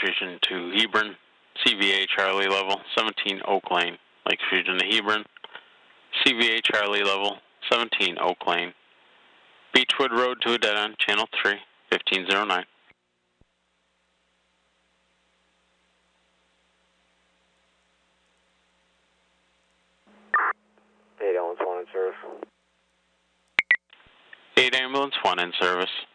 Fusion to Hebron, CVA Charlie level, 17 Oak Lane, Lake Fusion to Hebron, CVA Charlie level, 17 Oak Lane, Beechwood Road to a dead end, channel 3, 1509. Ambulance 1 in service. 8 Ambulance 1 in service.